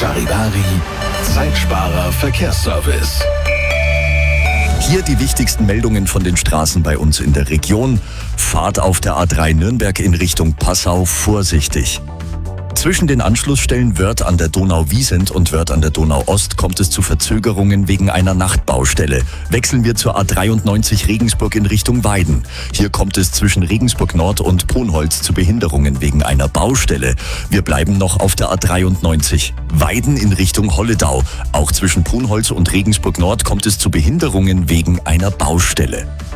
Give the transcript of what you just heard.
Charivari, Zeitsparer Verkehrsservice. Hier die wichtigsten Meldungen von den Straßen bei uns in der Region. Fahrt auf der A3 Nürnberg in Richtung Passau vorsichtig. Zwischen den Anschlussstellen Wörth an der Donau-Wiesent und Wörth an der Donau-Ost kommt es zu Verzögerungen wegen einer Nachtbaustelle. Wechseln wir zur A93 Regensburg in Richtung Weiden. Hier kommt es zwischen Regensburg Nord und Ponholz zu Behinderungen wegen einer Baustelle. Wir bleiben noch auf der A93. Weiden in Richtung Holledau. Auch zwischen Ponholz und Regensburg Nord kommt es zu Behinderungen wegen einer Baustelle.